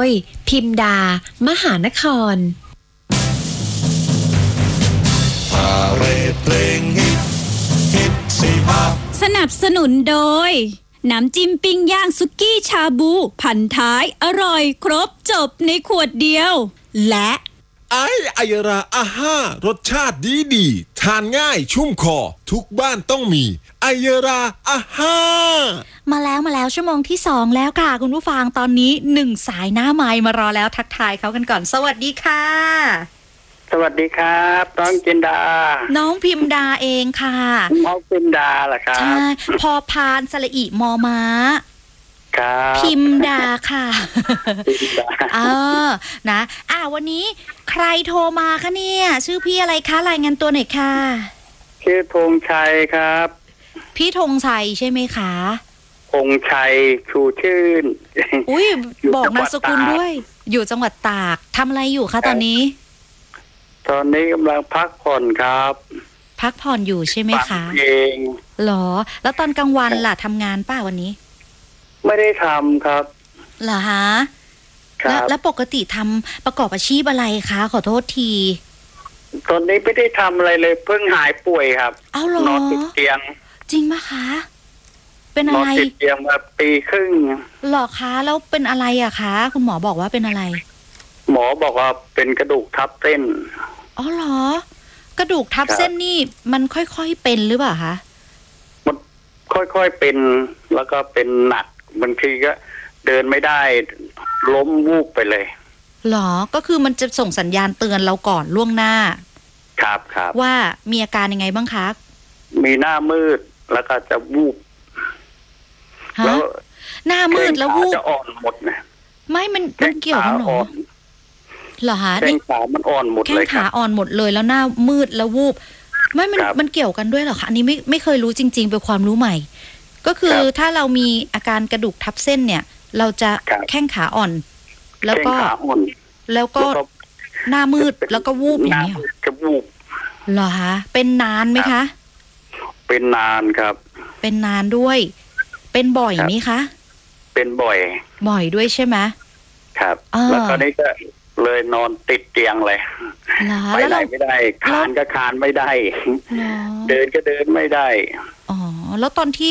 ยพิมดามหานครพาเรดเพลงฮิตสิฮะสนับสนุนโดยน้ำจิ้มปิ้งย่างสุกี้ชาบูพันท้ายอร่อยครบจบในขวดเดียวและไอยราอาห้ารสชาติดีทานง่ายชุ่มคอทุกบ้านต้องมีไอยราอาห้ามาแล้วชั่วโมงที่2แล้วค่ะคุณผู้ฟังตอนนี้1สายหน้าไมค์มารอแล้วทักทายเขากันก่อนสวัสดีค่ะสวัสดีครับน้องจินดาน้องพิมดาเองค่ะน้องพิมดาเหรอครับใช่พอพานสระอิมอม้าครับพิมดาค่ะนะวันนี้ใครโทรมาคะเนี่ยชื่อพี่อะไรคะรายงานตัวหน่อยค่ะชื่อธงชัยครับพี่ธงชัยใช่ไหมคะธงชัยชูชื่นอุ้ยบอกนามสกุลด้วยอยู่จังหวัดตากทำอะไรอยู่คะตอนนี้กำลังพักผ่อนครับพักผ่อนอยู่ใช่ไหมคะเองหรอแล้วตอนกลางวันล่ะทำงานป่ะวันนี้ไม่ได้ทำครับเหรอฮะแล้วปกติทำประกอบอาชีพอะไรคะขอโทษทีตอนนี้ไม่ได้ทำอะไรเลยเพิ่งหายป่วยครับนอนติดเตียงจริงไหมคะเป็นอะไรนอนติดเตียงมาปีครึ่งหรอคะแล้วเป็นอะไรอะคะคุณหมอบอกว่าเป็นอะไรหมอบอกว่าเป็นกระดูกทับเส้นอ๋อเหรอกระดูกทับเส้นนี่มันค่อยๆเป็นหรือเปล่าคะมันค่อยๆเป็นแล้วก็เป็นหนักบางทีก็เดินไม่ได้ล้มวูบไปเลยหรอก็คือมันจะส่งสัญญาณเตือนเราก่อนล่วงหน้าครับว่ามีอาการยังไงบ้างคะมีหน้ามืดแล้วก็จะวูบแล้วหน้ามืดแล้ววูบจะอ่อนหมดนะไม่มันเกี่ยวกันเหรอคะแข้งขามันอ่อนหมดเลยแข้งขาอ่อนหมดเลยแล้วหน้ามืดแล้ววูบไม่มันเกี่ยวกันด้วยเหรอคะอันนี้ไม่เคยรู้จริงๆเป็นความรู้ใหม่ก็คือถ้าเรามีอาการกระดูกทับเส้นเนี่ยเราจะแข้งขาอ่อนแล้วก็หน้ามืดแล้วก็วูบอย่างนี้จะวูบเหรอคะเป็นนานไหมคะเป็นนานครับเป็นนานด้วยเป็นบ่อยไหมคะเป็นบ่อยด้วยใช่ไหมครับแล้วตอนนี้ก็เลยนอนติดเตียงเลยไปไหนไม่ได้คานก็คานไม่ได้เดินก็เดินไม่ได้อ๋อแล้วตอนที่